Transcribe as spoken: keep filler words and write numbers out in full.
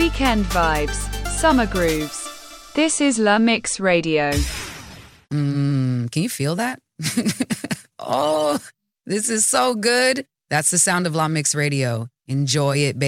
Weekend vibes, summer grooves. This is La Mix Radio. Mmm, can you feel that? Oh, this is so good. That's the sound of La Mix Radio. Enjoy it, baby.